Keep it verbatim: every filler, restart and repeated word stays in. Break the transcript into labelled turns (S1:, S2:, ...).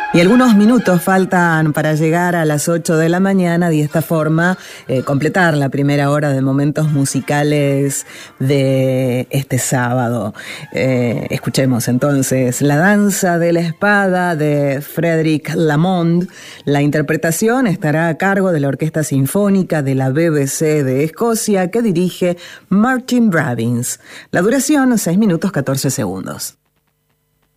S1: Y algunos minutos faltan para llegar a las ocho de la mañana y de esta forma eh, completar la primera hora de momentos musicales de este sábado. Eh, escuchemos entonces La danza de la espada de Frédéric Lamond. La interpretación estará a cargo de la Orquesta Sinfónica de la B B C de Escocia que dirige Martin Brabbins. La duración seis minutos catorce segundos.